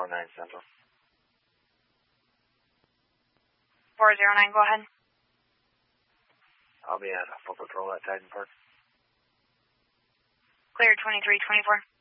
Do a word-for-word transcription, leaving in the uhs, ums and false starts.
nine Central. four zero nine, go ahead. I'll be at full patrol at Titan Park. Clear twenty-three twenty-four.